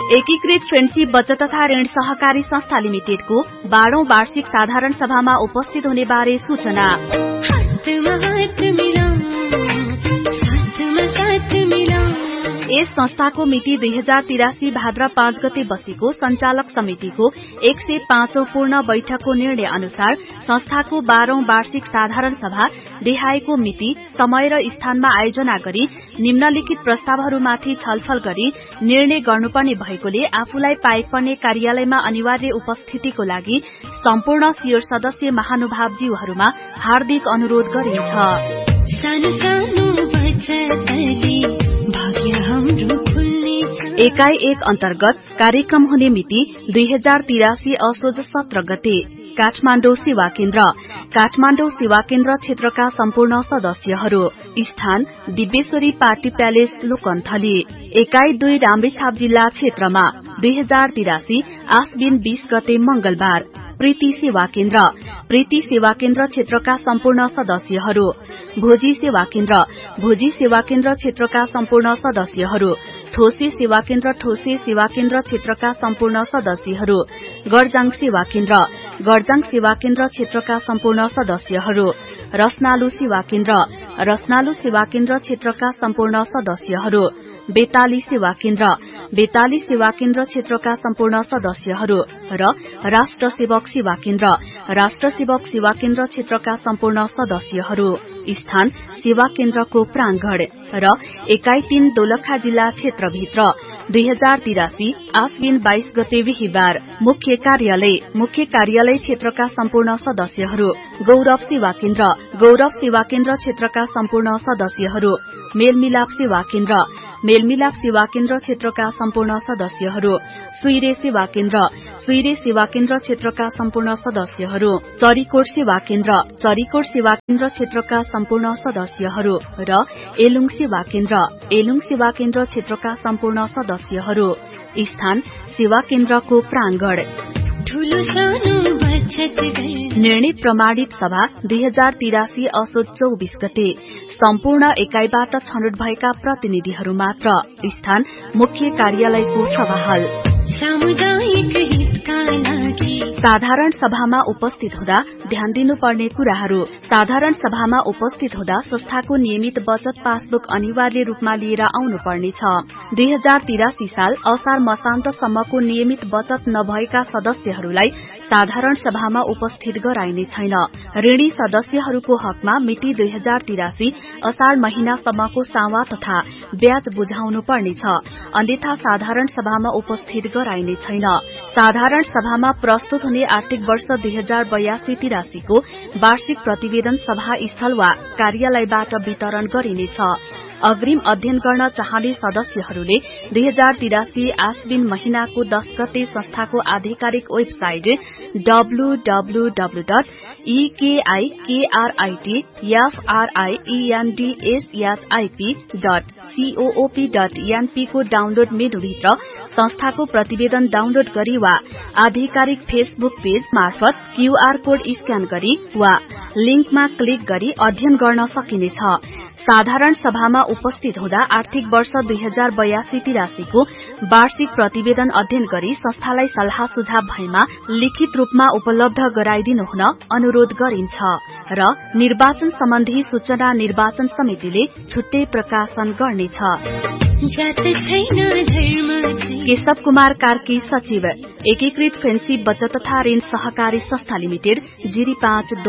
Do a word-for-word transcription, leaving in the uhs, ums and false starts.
एकीकृत फ्रेन्डशिप बचत तथा ऋण सहकारी संस्था लिमिटेडको बाह्रौं वार्षिक साधारण सभामा उपस्थित हुने बारे सूचना। यस संस्थाको मिति दुई हजार तिरासी भाद्र पाँच गते बसेको संचालक समितिको एक सय पाँचौं पूर्ण बैठकको निर्णय अनुसार संस्थाको बाह्रौं वार्षिक साधारण सभा देहायको मिति, समय र स्थानमा आयोजना गरी निम्नलिखित प्रस्तावहरूमाथि छलफल गरी निर्णय गर्नुपर्ने भएकोले आफूलाई पाएक पर्ने कार्यालयमा अनिवार्य उपस्थितिको लागि सम्पूर्ण शिर सदस्य महानुभावज्यूहरूमा हार्दिक अनुरोध गरिन्छ। सानो सानो एकाई एक अन्तर्गत कार्यक्रम हुने मिति दुई हजार तिरासी असोज सत्र गते। काठमाडौँ सेवा केन्द्र। काठमाडौँ सेवा केन्द्र क्षेत्रका सम्पूर्ण सदस्यहरू। स्थान दिव्येश्वरी पार्टी प्यालेस लोकन्थली। एकाई दुई रामेछाप जिल्ला क्षेत्रमा दुई हजार तिरासी आश्विन बीस गते मंगलबार। प्रीति सेवा केन्द्र। प्रीति सेवा केन्द्र क्षेत्रका सम्पूर्ण सदस्यहरू। भोजी सेवा केन्द्र। भोजी सेवा केन्द्र क्षेत्रका सम्पूर्ण सदस्यहरू। ठोसे सेवा केन्द्र। ठोसे सेवा केन्द्र क्षेत्रका सम्पूर्ण सदस्यहरू। गरजाङ सेवा केन्द्र। गरजाङ सेवा केन्द्र क्षेत्रका सम्पूर्ण सदस्यहरू। रसनालु सेवा केन्द्र। रसनालु सेवा केन्द्र क्षेत्रका सम्पूर्ण सदस्यहरू। बेताली सेवा केन्द्र। बेताली सेवा केन्द्र क्षेत्रका सम्पूर्ण सदस्यहरू र राष्ट्र सेवक सेवा केन्द्र। राष्ट्र सेवक सेवा केन्द्र क्षेत्रका सम्पूर्ण सदस्यहरू। स्थान सेवा केन्द्रको प्रांगण र एकाई तीन दोलखा जिल्ला क्षेत्रभित्र दुई हजार तिरासी आश्विन बाइस गते बिहिबार। मुख्य कार्यालय। मुख्य कार्यालय क्षेत्रका सम्पूर्ण सदस्यहरू। गौरव सेवा केन्द्र। गौरव सेवा केन्द्र क्षेत्रका सम्पूर्ण सदस्यहरू। मेलमिलाप सेवा केन्द्र। मेलमिलाप सेवा केन्द्र क्षेत्रका सम्पूर्ण सदस्यहरू। सुइरे सेवा केन्द्र। सुइरे सेवा केन्द्र क्षेत्रका सम्पूर्ण सदस्यहरू। चरीकोट सेवा केन्द्र। चरीकोट सेवा केन्द्र क्षेत्रका सम्पूर्ण सदस्यहरू र एलुङ सेवा केन्द्र। एलुङ सेवा केन्द्र क्षेत्रका सम्पूर्ण सदस्यहरू। स्थान सेवा केन्द्रको प्रांगण। निर्णय प्रमाणित सभा दुई हजार तिरासी असोज चौबीस गते। सम्पूर्ण एकाईबाट छनौट भएका प्रतिनिधिहरू मात्र। स्थान मुख्य कार्यालयको सभाहाल। सामुदायिक हितका लागि साधारण सभामा उपस्थित हुँदा ध्यान दिनुपर्ने कुराहरू। साधारण सभामा उपस्थित हुँदा संस्थाको नियमित बचत पासबुक अनिवार्य रूपमा लिएर आउनुपर्नेछ। दुई हजार तिरासी साल असार मसान्तसम्मको नियमित बचत नभएका सदस्यहरूलाई साधारण सभामा उपस्थित गराइने छैन। ऋणी सदस्यहरूको हकमा मिति दुई हजार तिरासी असार महिनासम्मको सावा तथा ब्याज बुझाउनु पर्नेछ, अन्यथा साधारण सभामा उपस्थित गराइने छैन। साधारण सभामा प्रस्तुत हुने आर्थिक वर्ष दुई हजार बयासी तिरासीको वार्षिक प्रतिवेदन सभा स्थल वा कार्यालयबाट वितरण गरिनेछ। अग्रिम अध्ययन गर्न चाहने सदस्यहरूले दुई हजार तिरासी आश्विन महिनाको दस गते संस्थाको आधिकारिक website W W W dot ई के आई के are I T F R I E N D S H I P dot सीओओपी dot NP को डाउनलोड मेनुभित्र संस्थाको प्रतिवेदन डाउनलोड गरी वा आधिकारिक फेसबुक पेज मार्फत क्यूआर कोड स्क्यान गरी वा लिंकमा क्लिक गरी अध्ययन गर्न सकिनेछ। साधारण सभामा उपस्थित हुँदा आर्थिक वर्ष दुई हजार बयासी तिरासीको वार्षिक प्रतिवेदन अध्ययन गरी संस्थालाई सल्लाह सुझाव भएमा लिखित रूपमा उपलब्ध गराइदिनु हुन अनुरोध गरिन्छ र निर्वाचन सम्बन्धी सूचना निर्वाचन समितिले छुट्टै प्रकाशन गर्नेछ। केशव कुमार कार्की सचिव, एकीकृत फ्रेन्डशिप बचत तथा ऋण सहकारी संस्था लिमिटेड, जिरी पाँच।